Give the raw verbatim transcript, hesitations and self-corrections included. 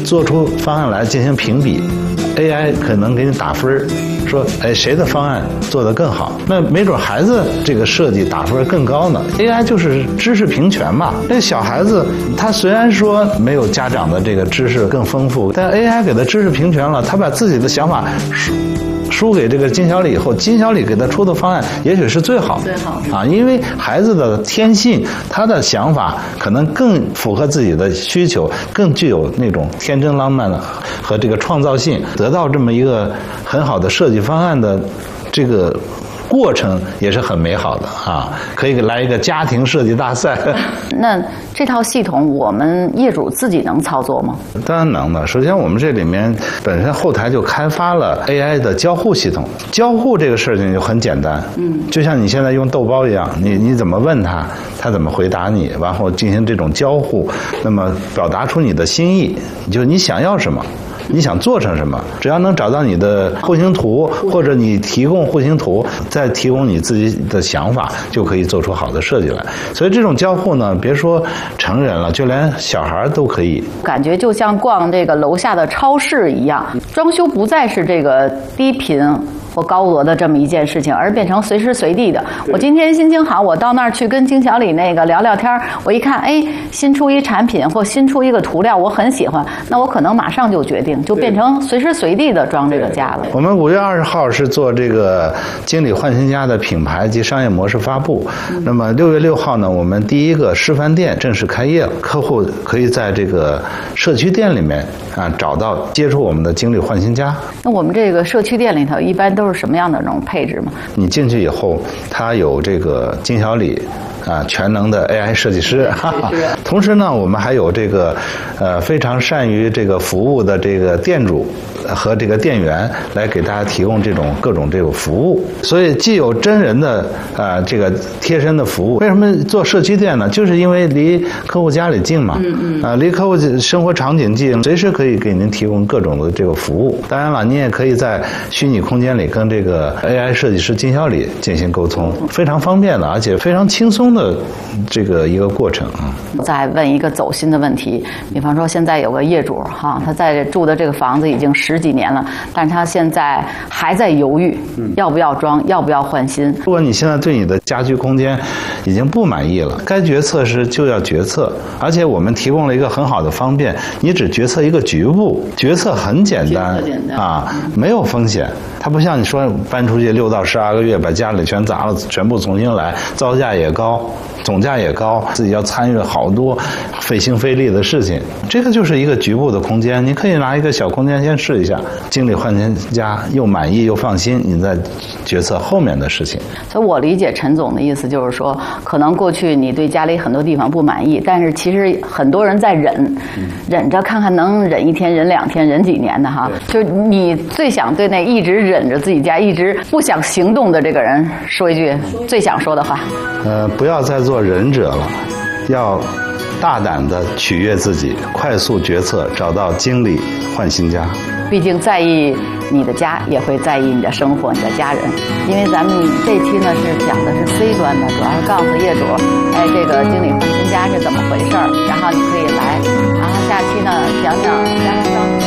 做出方案来进行评比 ，A I 可能给你打分，说哎谁的方案做得更好，那没准孩子这个设计打分更高呢。A I 就是知识平权嘛，那小孩子他虽然说没有家长的这个知识更丰富，但 A I 给他知识平权了，他把自己的想法输输给这个金小李以后，金小李给他出的方案也许是最好的， 最好的啊，因为孩子的天性，他的想法可能更符合自己的需求，更具有那种天真浪漫的和这个创造性，得到这么一个很好的设计方案的这个过程也是很美好的啊，可以来一个家庭设计大赛。 那这套系统我们业主自己能操作吗？ 当然能的。首先，我们这里面本身后台就开发了 A I 的交互系统。交互这个事情就很简单，嗯，就像你现在用豆包一样，你你怎么问他，他怎么回答你，然后进行这种交互，那么表达出你的心意，就你想要什么。你想做成什么？只要能找到你的户型图，或者你提供户型图，再提供你自己的想法，就可以做出好的设计来。所以这种交互呢，别说成人了，就连小孩都可以。 感觉就像逛这个楼下的超市一样，装修不再是这个低频或高额的这么一件事情，而变成随时随地的。我今天心情好，我到那儿去跟金小李那个聊聊天，我一看，哎，新出一产品或新出一个涂料，我很喜欢，那我可能马上就决定，就变成随时随地的装这个家了。 我们五月二十号是做这个经理焕新家的品牌及商业模式发布，嗯、那么六月六号呢，我们第一个示范店正式开业了，客户可以在这个社区店里面啊找到接触我们的经理焕新家。 那我们这个社区店里头一般都是什么样的这种配置吗？ 你进去以后，它有这个金小李啊，全能的 A I 设计师，哈哈。同时呢，我们还有这个呃非常善于这个服务的这个店主和这个店员来给大家提供这种各种这种服务。所以既有真人的呃这个贴身的服务。为什么做社区店呢？就是因为离客户家里近嘛，嗯嗯，啊离客户生活场景近，随时可以给您提供各种的这个服务。当然了，你也可以在虚拟空间里跟这个 A I 设计师金小李进行沟通，非常方便的，而且非常轻松的这个一个过程啊。 再问一个走心的问题，比方说现在有个业主哈，他在住的这个房子已经十几年了，但是他现在还在犹豫，要不要装，要不要换新。 如果你现在对你的家居空间已经不满意了，该决策时就要决策，而且我们提供了一个很好的方便，你只决策一个局部，决策很简单，简单啊，没有风险。它不像你说搬出去六到十二个月，把家里全砸了，全部重新来，造价也高，总价也高，自己要参与好多费心费力的事情。这个就是一个局部的空间，你可以拿一个小空间先试一下，经理焕新家又满意又放心，你再决策后面的事情。 所以我理解陈总的意思就是说，可能过去你对家里很多地方不满意，但是其实很多人在忍，嗯、忍着看看能忍一天、忍两天、忍几年的哈。就是你最想对那一直忍着自己家、一直不想行动的这个人说一句最想说的话。 呃，不要再做忍者了，要大胆地取悦自己，快速决策，找到经理焕新家。 毕竟在意你的家，也会在意你的生活、你的家人。因为咱们这期呢是讲的是 C 端的，主要是告诉业主，哎，这个经理焕新家是怎么回事儿，然后你可以来。然后下期呢讲讲家庭装修。